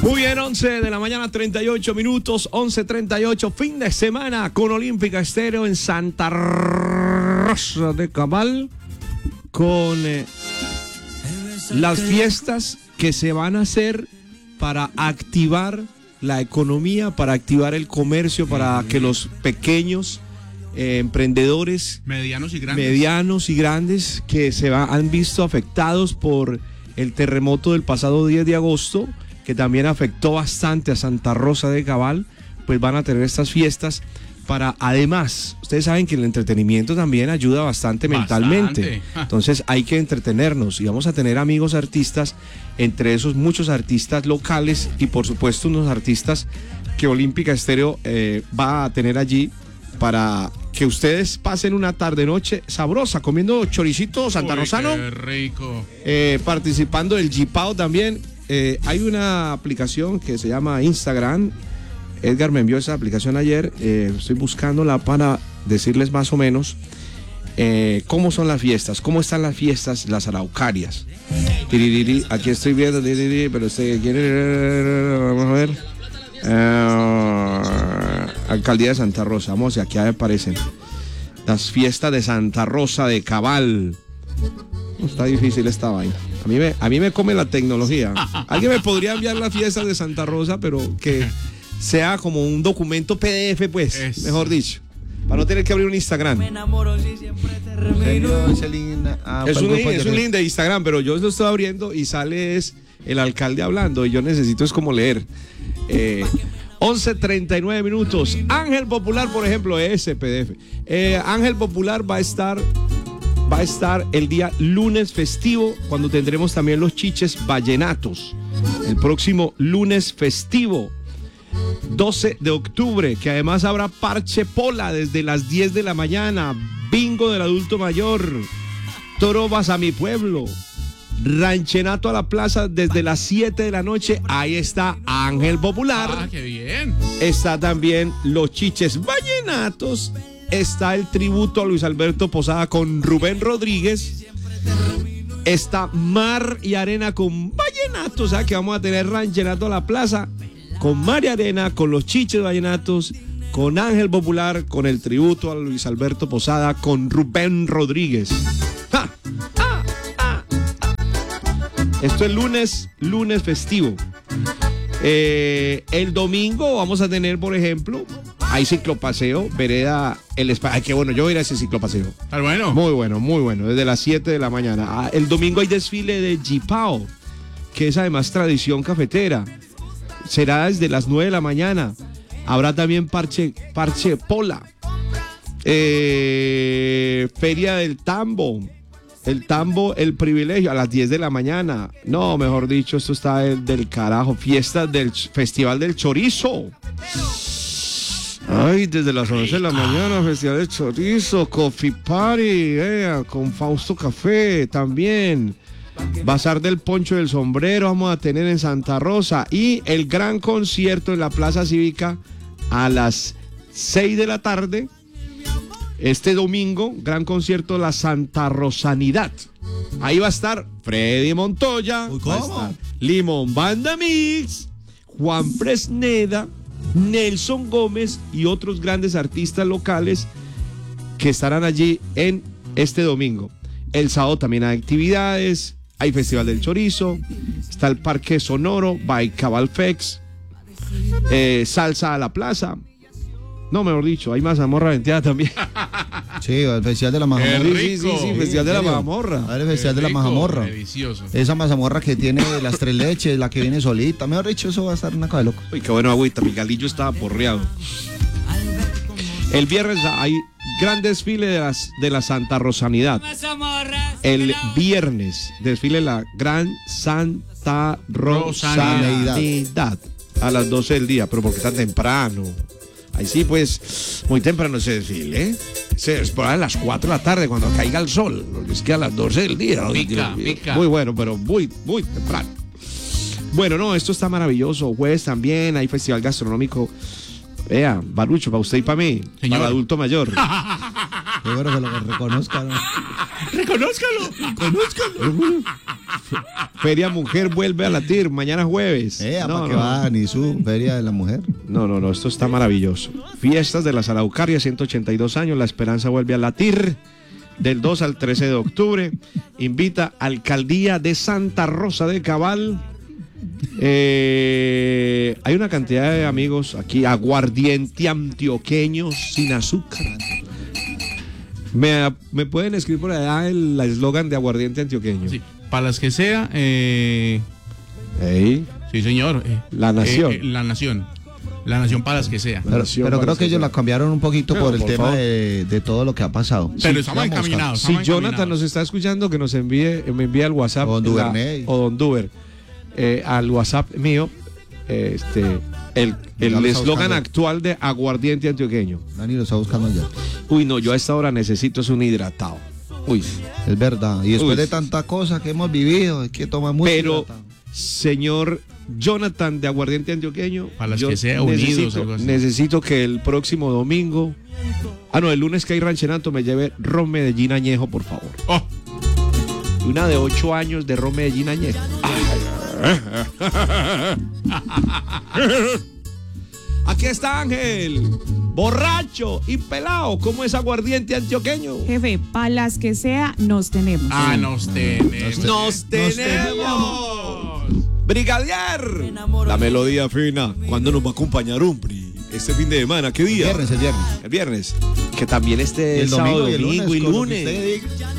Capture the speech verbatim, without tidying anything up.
Muy bien, once de la mañana, treinta y ocho minutos, once treinta y ocho, fin de semana con Olímpica Estéreo en Santa Rosa de Cabal, con eh, las fiestas que se van a hacer para activar la economía, para activar el comercio, para que los pequeños eh, emprendedores, medianos y grandes, medianos y grandes que se va, han visto afectados por el terremoto del pasado diez de agosto, que también afectó bastante a Santa Rosa de Cabal, pues van a tener estas fiestas para, además, ustedes saben que el entretenimiento también ayuda bastante, bastante. mentalmente, entonces hay que entretenernos y vamos a tener amigos artistas, entre esos muchos artistas locales y por supuesto unos artistas que Olímpica Estéreo eh, va a tener allí para que ustedes pasen una tarde-noche sabrosa, comiendo choricito santarrosano. Uy, qué rico. Eh, participando del G-Pau también. Eh, hay una aplicación que se llama Instagram. Edgar me envió esa aplicación ayer. Eh, estoy buscándola para decirles más o menos eh, cómo son las fiestas, cómo están las fiestas, las araucarias. Aquí estoy viendo, pero estoy, vamos a ver. Uh, Alcaldía de Santa Rosa. Vamos, y aquí aparecen las fiestas de Santa Rosa de Cabal. Está difícil esta vaina. A mí me, a mí me come la tecnología. Alguien me podría enviar las fiestas de Santa Rosa, pero que sea como un documento P D F, pues, es. mejor dicho, para no tener que abrir un Instagram. Me enamoro si siempre te remiro. Es, ah, es, un, es un link de Instagram, pero yo lo estoy abriendo y sale es el alcalde hablando y yo necesito es como leer. Eh, once treinta y nueve minutos. Ángel Popular, por ejemplo, ese P D F. Eh, Ángel Popular va a estar... Va a estar el día lunes festivo, cuando tendremos también los chiches vallenatos. El próximo lunes festivo, doce de octubre, que además habrá parche pola desde las diez de la mañana, bingo del adulto mayor, trovas a mi pueblo, ranchenato a la plaza desde las siete de la noche. Ahí está Ángel Popular. Ah, qué bien. Está también los chiches vallenatos. Está el tributo a Luis Alberto Posada con Rubén Rodríguez. Está Mar y Arena con vallenatos. O sea que vamos a tener ranchenato a la plaza con Mar y Arena, con los chiches vallenatos, con Ángel Popular, con el tributo a Luis Alberto Posada, con Rubén Rodríguez. ¡Ja! ¡Ah! ¡Ah! Esto es lunes, lunes festivo. Eh, el domingo vamos a tener, por ejemplo, hay ciclopaseo, vereda El Espacio. Ay, qué bueno, yo voy a ir a ese ciclopaseo. ¿Está bueno? Muy bueno, muy bueno, desde las siete de la mañana. Ah, el domingo hay desfile de G-Pau, que es además tradición cafetera. Será desde las nueve de la mañana. Habrá también parche, parche pola. Eh, Feria del Tambo. El Tambo, el privilegio, a las diez de la mañana. No, mejor dicho, esto está del, del carajo. Fiestas del Festival del Chorizo. Ay, desde las once de la mañana, Festival del Chorizo, Coffee Party, eh, con Fausto Café también. Bazar del Poncho del Sombrero vamos a tener en Santa Rosa. Y el gran concierto en la Plaza Cívica a las seis de la tarde. Este domingo, gran concierto La Santa Rosanidad. Ahí va a estar Freddy Montoya, Uy, va a estar Limón Banda Mix, Juan Fresneda, Nelson Gómez y otros grandes artistas locales que estarán allí en este domingo. El sábado también hay actividades, hay Festival del Chorizo, está el Parque Sonoro, by Cabalfex, eh, Salsa a la Plaza. No, mejor dicho, hay mazamorra venteada también. Sí, el Festival de la Mazamorra. Sí, sí, sí, Festival de la Mazamorra. A ver, el Festival de la Mazamorra. Delicioso. Esa mazamorra que tiene las tres leches, la que viene solita. Mejor dicho, eso va a estar una cosa de loco. Uy, qué bueno agüita, mi galillo estaba porreado. El viernes hay gran desfile de, las, de la Santa Rosanidad. El viernes, desfile la Gran Santa Rosanidad. A las doce del día, pero porque está temprano. Ahí sí, pues, muy temprano ese desfile, ¿eh? Se es por ahí a las cuatro de la tarde, cuando caiga el sol. Es que a las doce del día. ¿No? Pica, pica. Muy bueno, pero muy, muy temprano. Bueno, no, esto está maravilloso. Jueves también, hay festival gastronómico. Vea, Barucho, para usted y para mí. Señor. Para el adulto mayor. Qué bueno que lo reconozcan. ¡Reconózcalo! Reconózcalo. Feria Mujer vuelve a latir mañana jueves. Eh, no, ¿para qué no. va? Ni su Feria de la Mujer. No, no, no, esto está maravilloso. Fiestas de las Araucarias, ciento ochenta y dos años, La Esperanza vuelve a latir. Del dos al trece de octubre. Invita Alcaldía de Santa Rosa de Cabal. Eh, hay una cantidad de amigos aquí. Aguardiente antioqueño sin azúcar. ¿Me, me pueden escribir por allá el eslogan de aguardiente antioqueño? Sí, para las que sea, eh, Ey, sí señor. eh, La nación. eh, eh, la nación. La nación para las que sea. Pero, Nación pero para creo que ellos sea. la cambiaron un poquito No, por el por tema favor. de, de todo lo que ha pasado. Pero Sí, estamos vamos, encaminados. Si estamos Jonathan encaminados. nos está escuchando, que nos envíe, me envíe al WhatsApp. O Don la- Duvernay. o Don Duver. eh, al WhatsApp mío, eh, este, el Ya el lo está eslogan buscando. actual de aguardiente antioqueño. Dani lo está buscando ya. Uy, no, yo a esta hora necesito es un hidratado. Uy, Es verdad. Y después Uy. de tanta cosa que hemos vivido, hay que tomar mucho. pero, hidratado. señor Jonathan de aguardiente antioqueño, Para las yo que sea, unidos, necesito, algo así. necesito que el próximo domingo, ah no, el lunes que hay ranchenato, me lleve ron Medellín añejo, por favor. Oh, Una de ocho años de ron Medellín añejo. Aquí está Ángel, borracho y pelado, como es aguardiente antioqueño. Jefe, para las que sea, nos tenemos. ah, nos tenemos. ¡Nos tenemos! ¡Brigadier! La melodía fina. ¿Cuándo nos va a acompañar, hombre? Este fin de semana, ¿qué día? Viernes, el viernes. El viernes. Que también Y este el sábado, domingo y el domingo lunes, y con lo que lunes. usted diga.